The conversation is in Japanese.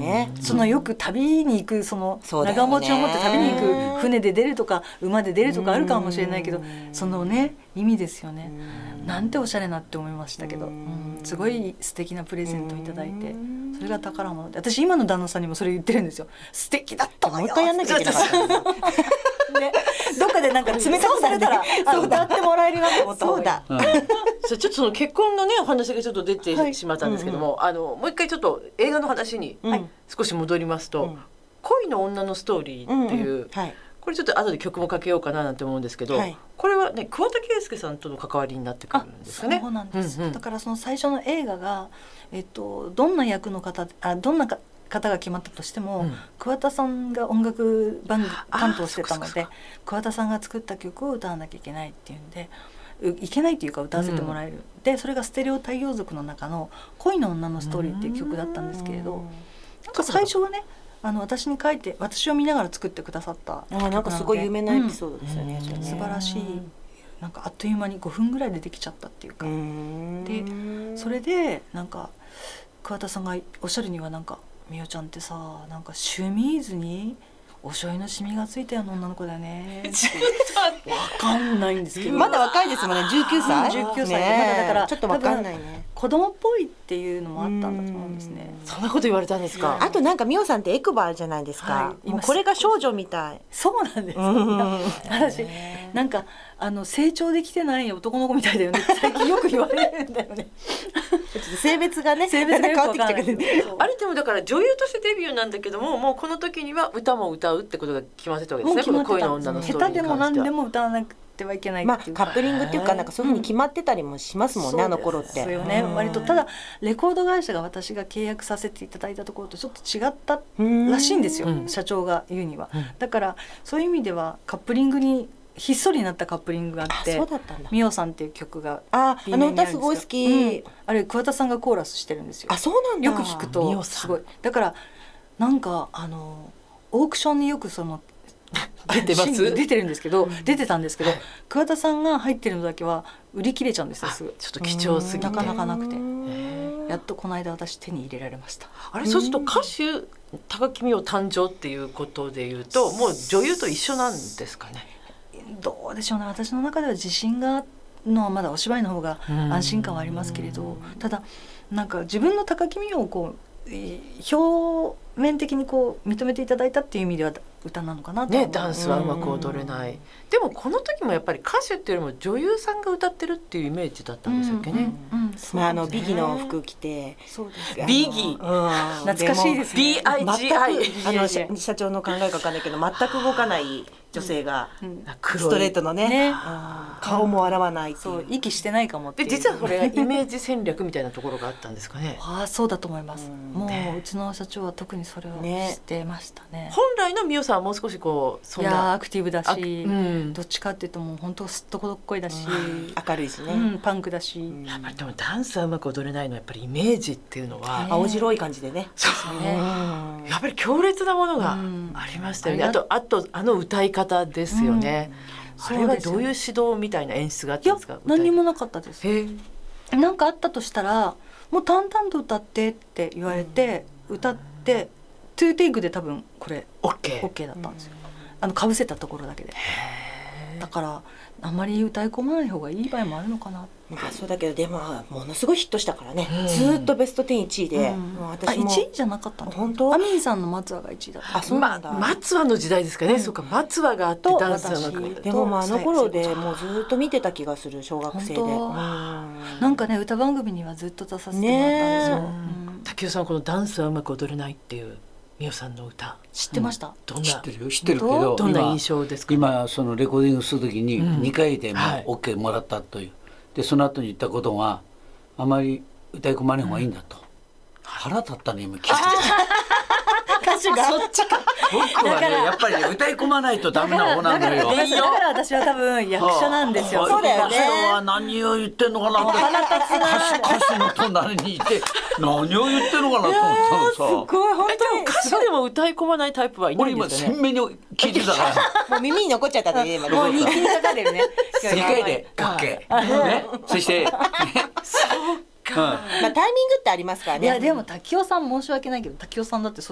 ね。 そのよく旅に行くその長持ちを持って旅に行く船で出るとか馬で出るとかあるかもしれないけど、そのね意味ですよね。なんておしゃれなって思いましたけど、すごい素敵なプレゼントをいただいて、それが宝物で、私今の旦那さんにもそれ言ってるんですよ。素敵だったのよ。 もう一回やんなきゃいけなかったね、どっかでなんか冷たくされたら、歌ってもらえるなと思った方がいい。 ちょっとその結婚のねお話がちょっと出てしまったんですけども、もう一回ちょっと映画の話に少し戻りますと、恋の女のストーリーっていう、これちょっと後で曲もかけようかななんて思うんですけど、これはね桑田佳祐さんとの関わりになってくるんですかね。 そうなんです、だからその最初の映画が、どんな役の方どんな方が決まったとしても、桑田さんが音楽番組担当してたので、桑田さんが作った曲を歌わなきゃいけないっていうんで、いけないっていうか歌わせてもらえる、でそれがステレオ太陽族の中の恋の女のストーリーっていう曲だったんですけれど、なんか最初はね私に書いて私を見ながら作ってくださった曲なので、 なんかすごい有名なエピソードですよね。 素晴らしい。なんかあっという間に5分ぐらいでできちゃったっていうか、でそれでなんか桑田さんがおっしゃるには、なんかみおちゃんってさ、なんかシュミーズにお醤油のシミがついたような女の子だよねって分かんないんですけど、 まだ若いですもんね、19歳 19歳で、まだだからちょっと分かんないね。 子供っぽいっていうのもあったんだと思うんですね。 そんなこと言われたんですか。 あとなんかみおさんってエクバじゃないですか、もうこれが少女みたい。 そうなんです私なんか成長できてない男の子みたいだよね最近よく言われるんだよね性別がね変わってきちゃうけど、 あれでもだから女優としてデビューなんだけども、もうこの時には歌も歌うってことが決まってたわけですね。 もう決まってた。 この恋の女のストーリーに関しては下手でも何でも歌わなくてはいけないっていう、 カップリングっていうか、なんかそういうふうに決まってたりもしますもんね、あの頃って。 そうよね、割と。ただレコード会社が私が契約させていただいたところとちょっと違ったらしいんですよ、社長が言うには。だからそういう意味ではカップリングにひっそりなったカップリングがあって、みおさんっていう曲が、 あの歌すごい好き、 あれ桑田さんがコーラスしてるんですよ。 あ、そうなんだ。 よく聞くとすごい。だからなんかオークションによくその出てるんですけど、出てたんですけど、桑田さんが入ってるのだけは売り切れちゃうんですよ、すぐ。 ちょっと貴重すぎてなかなかなくて、やっとこの間私手に入れられました。 あれ、そうすると歌手高木美帆誕生っていうことでいうと、もう女優と一緒なんですかね。 どうでしょうね。私の中では自信があるのはまだお芝居の方が安心感はありますけれど、ただなんか自分の高木美帆をこう表面的にこう認めていただいたっていう意味では歌なのかなとね。ダンスはうまく踊れない、でもこの時もやっぱり歌手っていうよりも女優さんが歌ってるっていうイメージだったんですよね。 ビギの服着て、 ビギ、 懐かしいですね。 BIGI、社長の考えか分かんないけど全く動かない女性が、ストレートのね、顔も洗わない、 そう息してないかもっていう。 で実はこれがイメージ戦略みたいなところがあったんですかね。 ああ、そうだと思います。もううちの社長は特にそれをしてましたね。 本来の美桜さんはもう少しこうそんなアクティブだし、どっちかっていうともう本当すっとこどっこいだし、 明るいしね、 パンクだし、 やっぱりでもダンスはうまく踊れないのはやっぱりイメージっていうのは青白い感じでね、 やっぱり強烈なものがありましたよね。あと歌い方ですよね。あれはどういう指導みたいな演出があったんですか。 何にもなかったです。なんかあったとしたらもう淡々と歌ってって言われて、歌って2テイクで多分これ OK だったんですよ。かぶせたところだけで。だからあんまり歌い込まない方がいい場合もあるのかな。 そうだけどでもものすごいヒットしたからね、ずっとベスト10、1位で、 私も1位じゃなかったんだ。本当？アミンさんの松葉が1位だった。 あ、そうなんだ。 松葉の時代ですかね。そうか、松葉があってダンスはなく。 でもあの頃でもうずっと見てた気がする、小学生で。 なんかね、歌番組にはずっと出させてもらったんですよ。 竹雄さん、このダンスはうまく踊れないっていう美桜さんの歌知ってました？ 知ってるけど、 どんな印象ですか？ 今そのレコーディングする時に2回でもう OK もらったという。でその後に言ったことがあまり歌い込まない方がいいんだと、腹立ったね今聞いて。 歌手がそっちか。 僕はねやっぱりね歌い込まないとダメな方なのよ。 だから私は多分役者なんですよ。 そうだよね。 は何を言ってんのかなって歌手の隣にいて何を言ってんのかなと思ったのさ。 すごい本当に。 歌手でも歌い込まないタイプはいないんですよね。 俺今鮮明に聞いてたから。 もう耳に残っちゃったね。 もう人気にかかってるね。 2回で OK ね。そしてそうか。 タイミングってありますからね。 いやでも滝尾さん申し訳ないけど、滝尾さんだって